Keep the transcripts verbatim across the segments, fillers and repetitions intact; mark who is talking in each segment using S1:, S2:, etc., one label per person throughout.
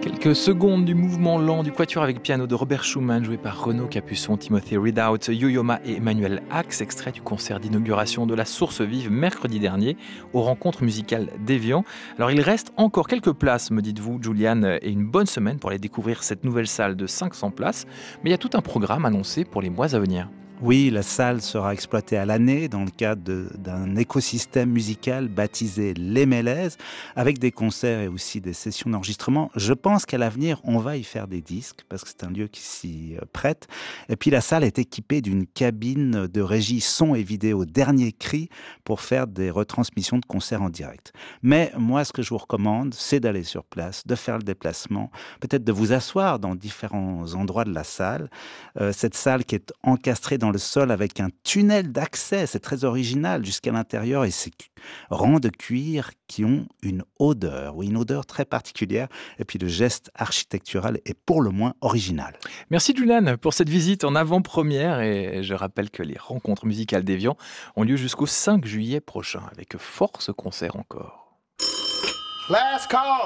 S1: Quelques secondes du mouvement lent du quatuor avec piano de Robert Schumann, joué par Renaud Capuçon, Timothy Ridout, Yo-Yo Ma et Emmanuel Axe, extrait du concert d'inauguration de la Source Vive mercredi dernier aux rencontres musicales d'Évian. Alors il reste encore quelques places, me dites-vous, Juliane, et une bonne semaine pour aller découvrir cette nouvelle salle de cinq cents places. Mais il y a tout un programme annoncé pour les mois à venir.
S2: Oui, la salle sera exploitée à l'année dans le cadre de, d'un écosystème musical baptisé Les Mélèzes, avec des concerts et aussi des sessions d'enregistrement. Je pense qu'à l'avenir, on va y faire des disques, parce que c'est un lieu qui s'y prête. Et puis la salle est équipée d'une cabine de régie son et vidéo dernier cri pour faire des retransmissions de concerts en direct. Mais moi, ce que je vous recommande, c'est d'aller sur place, de faire le déplacement, peut-être de vous asseoir dans différents endroits de la salle. Euh, cette salle qui est encastrée dans le sol avec un tunnel d'accès, c'est très original, jusqu'à l'intérieur, et ces rangs de cuir qui ont une odeur, oui, une odeur très particulière, et puis le geste architectural est pour le moins original.
S1: Merci Juliane pour cette visite en avant-première, et je rappelle que les rencontres musicales d'Évian ont lieu jusqu'au cinq juillet prochain, avec force concert encore. Last call.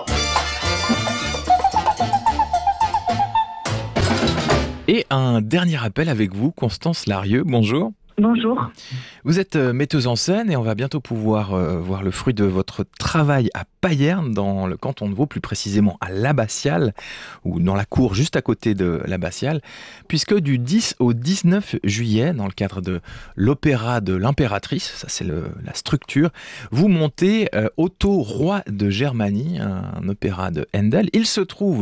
S1: Et un dernier appel avec vous, Constance Larieux, bonjour.
S3: Bonjour.
S1: Vous êtes metteuse en scène et on va bientôt pouvoir euh, voir le fruit de votre travail à Payerne, dans le canton de Vaud, plus précisément à l'Abbatiale, ou dans la cour juste à côté de l'Abbatiale, puisque du dix au dix-neuf juillet, dans le cadre de l'opéra de l'Impératrice, ça c'est le, la structure, vous montez euh, Otto, roi de Germanie, un opéra de Handel. Il se trouve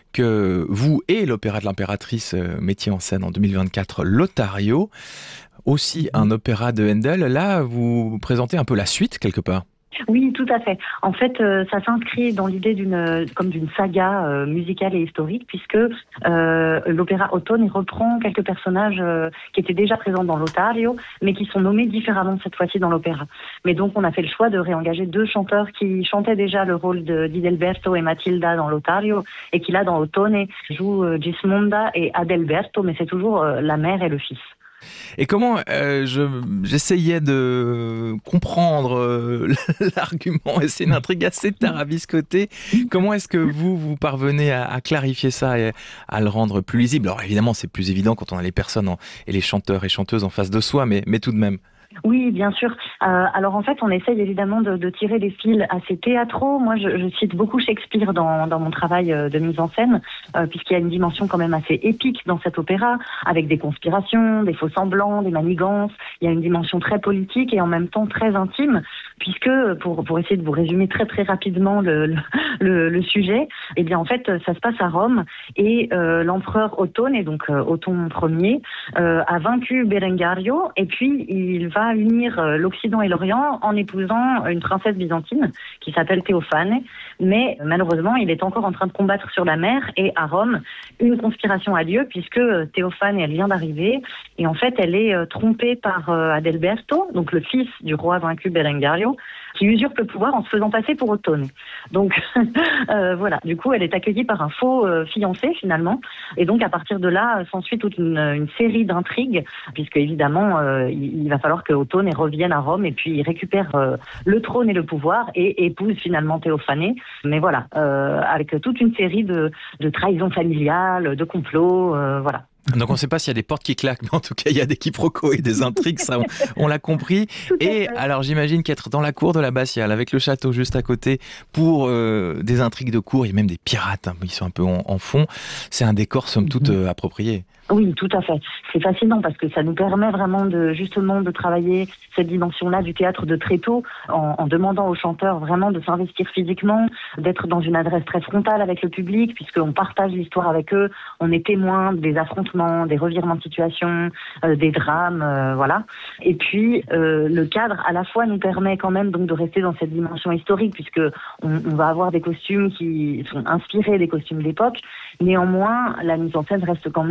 S1: que vous et l'opéra de l'Impératrice euh, mettiez en scène en deux mille vingt-quatre Lothario, aussi un opéra de Handel. Là, vous présentez un peu la suite, quelque part.
S3: Oui, tout à fait. En fait, euh, ça s'inscrit dans l'idée d'une comme d'une saga euh, musicale et historique, puisque euh, l'opéra Ottone reprend quelques personnages euh, qui étaient déjà présents dans Lothario, mais qui sont nommés différemment cette fois-ci dans l'opéra. Mais donc, on a fait le choix de réengager deux chanteurs qui chantaient déjà le rôle de d'Idelberto et Matilda dans Lothario, et qui là, dans Ottone, jouent euh, Gismonda et Adalberto, mais c'est toujours euh, la mère et le fils.
S1: Et comment euh, je, j'essayais de comprendre euh, l'argument, et c'est une intrigue assez tarabiscotée. Comment est-ce que vous, vous parvenez à, à clarifier ça et à le rendre plus lisible? Alors évidemment, c'est plus évident quand on a les personnes en, et les chanteurs et chanteuses en face de soi, mais, mais tout de même.
S3: Oui, bien sûr. Euh, alors en fait, on essaye évidemment de, de tirer des fils assez théâtraux. Moi, je, je cite beaucoup Shakespeare dans, dans mon travail de mise en scène, euh, puisqu'il y a une dimension quand même assez épique dans cet opéra, avec des conspirations, des faux-semblants, des manigances. Il y a une dimension très politique et en même temps très intime, puisque, pour, pour essayer de vous résumer très très rapidement le, le, le, le sujet, eh bien en fait, ça se passe à Rome, et euh, l'empereur Ottone, et donc euh, Othon Ier, euh, a vaincu Berengario, et puis il va unir l'Occident et l'Orient en épousant une princesse byzantine qui s'appelle Théophane. Mais malheureusement, il est encore en train de combattre sur la mer, et à Rome, une conspiration a lieu puisque Théophane, elle vient d'arriver, et en fait, elle est trompée par Adalberto, donc le fils du roi vaincu Berengario, qui usurpe le pouvoir en se faisant passer pour Ottone. Donc euh, voilà, du coup, elle est accueillie par un faux euh, fiancé finalement, et donc à partir de là, s'ensuit toute une, une série d'intrigues, puisque évidemment, euh, il, il va falloir que Ottone revienne à Rome, et puis il récupère euh, le trône et le pouvoir, et épouse finalement Théophane. Mais voilà, euh, avec toute une série de, de trahisons familiales, de complots, euh, voilà.
S1: Donc on ne sait pas s'il y a des portes qui claquent, mais en tout cas il y a des quiproquos et des intrigues, ça on, on l'a compris. Et alors j'imagine qu'être dans la cour de l'Abbatiale, avec le château juste à côté, pour euh, des intrigues de cour, il y a même des pirates, hein, ils sont un peu en, en fond, c'est un décor somme toute euh, approprié.
S3: Oui, tout à fait. C'est fascinant parce que ça nous permet vraiment de justement de travailler cette dimension-là du théâtre de très tôt, en, en demandant aux chanteurs vraiment de s'investir physiquement, d'être dans une adresse très frontale avec le public, puisqu'on partage l'histoire avec eux, on est témoin des affrontements, des revirements de situation, euh, des drames, euh, voilà. Et puis euh, le cadre à la fois nous permet quand même donc de rester dans cette dimension historique, puisque on, on va avoir des costumes qui sont inspirés des costumes d'époque. Néanmoins, la mise en scène reste quand même très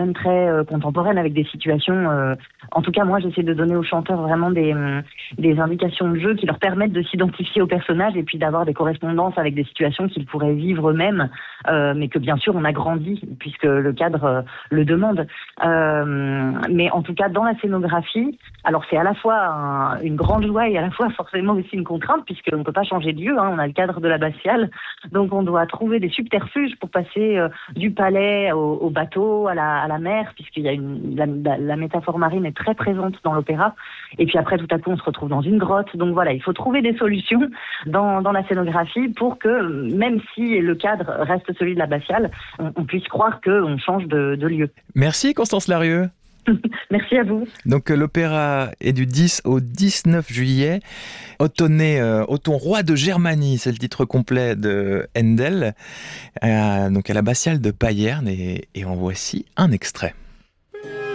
S3: euh, contemporaine avec des situations. Euh, en tout cas, moi, j'essaie de donner aux chanteurs vraiment des, euh, des indications de jeu qui leur permettent de s'identifier aux personnages et puis d'avoir des correspondances avec des situations qu'ils pourraient vivre eux-mêmes, euh, mais que bien sûr on agrandit puisque le cadre euh, le demande. Euh, mais en tout cas, dans la scénographie, alors c'est à la fois un, une grande joie et à la fois forcément aussi une contrainte puisqu'on ne peut pas changer de lieu. Hein, on a le cadre de l'abbatiale, donc on doit trouver des subterfuges pour passer euh, du palais au, au bateau, à la, à la mer, puisqu'il y a une la, la, la métaphore marine est très présente dans l'opéra. Et puis après, tout à coup, on se retrouve dans une grotte. Donc voilà, il faut trouver des solutions dans, dans la scénographie pour que, même si le cadre reste celui de l'abbatiale, on, on puisse croire qu'on change de, de lieu.
S1: Merci Constance Larieux.
S3: Merci à vous.
S1: Donc l'opéra est du dix au dix-neuf juillet. Ottone, euh, Othon, roi de Germanie, c'est le titre complet de Handel, euh, donc à l'abbatiale de Payerne, et, et en voici un extrait.